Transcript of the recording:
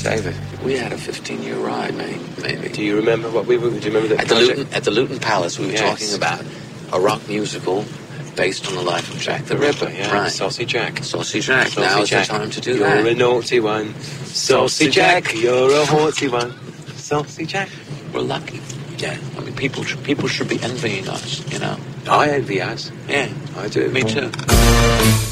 David, we had a 15-year ride, maybe. Do you remember what we were? Do you remember the at the Luton Palace? We were talking about a rock musical based on the life of Jack the Ripper. Yeah, right. Saucy Jack. Saucy Jack. Now's the time to do that. You're a naughty one. Saucy Jack. You're a haughty one. Saucy Jack. We're lucky. Yeah. I mean, people should be envying us, you know. I envy us. Yeah. I do. Me too.